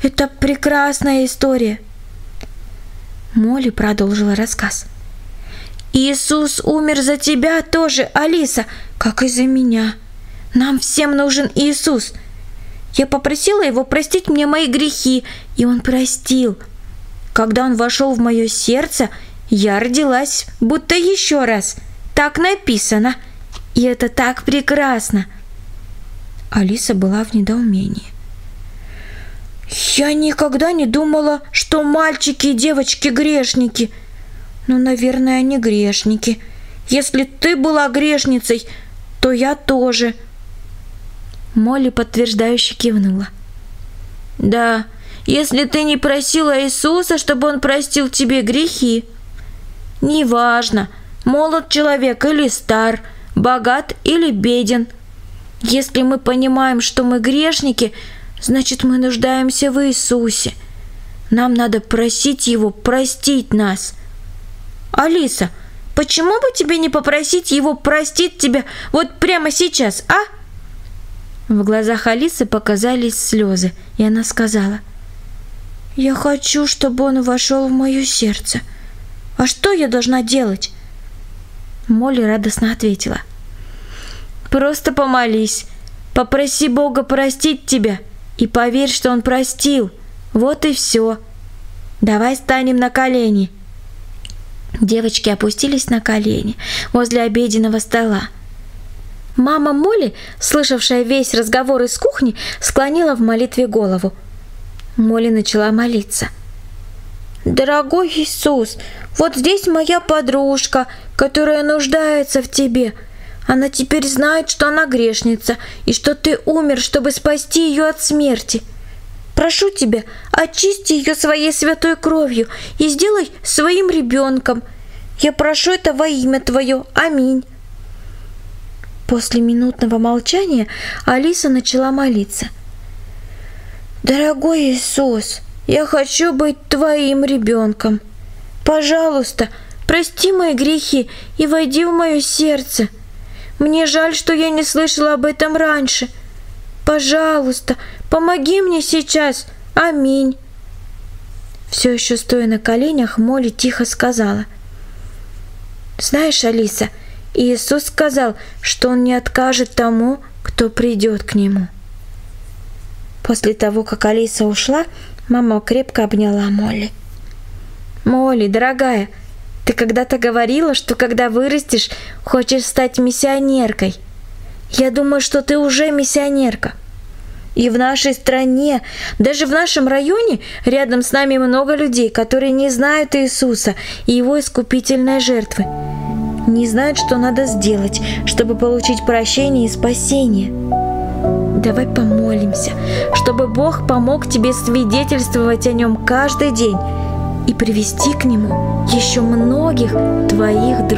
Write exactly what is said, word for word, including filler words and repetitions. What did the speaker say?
Это прекрасная история. Молли продолжила рассказ. Иисус умер за тебя тоже, Алиса, как и за меня. Нам всем нужен Иисус. Я попросила Его простить мне мои грехи, и Он простил. Когда Он вошел в мое сердце, я родилась будто еще раз. Так написано. И это так прекрасно. Алиса была в недоумении. Я никогда не думала, что мальчики и девочки грешники. Ну, наверное, они грешники. Если ты была грешницей, то я тоже. Молли подтверждающе кивнула. Да, если ты не просила Иисуса, чтобы Он простил тебе грехи. Неважно, молод человек или стар, богат или беден. Если мы понимаем, что мы грешники, значит, мы нуждаемся в Иисусе. Нам надо просить Его простить нас. Алиса, почему бы тебе не попросить Его простить тебя вот прямо сейчас, а? В глазах Алисы показались слезы, и она сказала: «Я хочу, чтобы Он вошел в мое сердце. А что я должна делать?» Молли радостно ответила: «Просто помолись, попроси Бога простить тебя и поверь, что Он простил. Вот и все. Давай станем на колени». Девочки опустились на колени возле обеденного стола. Мама Молли, слышавшая весь разговор из кухни, склонила в молитве голову. Молли начала молиться. «Дорогой Иисус, вот здесь моя подружка, которая нуждается в Тебе. Она теперь знает, что она грешница, и что Ты умер, чтобы спасти ее от смерти. Прошу Тебя, очисти ее своей святой кровью и сделай своим ребенком. Я прошу это во имя Твое. Аминь». После минутного молчания Алиса начала молиться. «Дорогой Иисус, я хочу быть Твоим ребенком. Пожалуйста, прости мои грехи и войди в мое сердце. Мне жаль, что я не слышала об этом раньше. Пожалуйста, помоги мне сейчас. Аминь». Все еще стоя на коленях, Молли тихо сказала: «Знаешь, Алиса, Иисус сказал, что Он не откажет тому, кто придет к Нему». После того, как Алиса ушла, мама крепко обняла Молли. «Молли, дорогая, ты когда-то говорила, что когда вырастешь, хочешь стать миссионеркой. Я думаю, что ты уже миссионерка. И в нашей стране, даже в нашем районе, рядом с нами много людей, которые не знают Иисуса и Его искупительной жертвы. Не знают, что надо сделать, чтобы получить прощение и спасение. Давай помолимся, чтобы Бог помог тебе свидетельствовать о Нем каждый день и привести к Нему еще многих твоих друзей.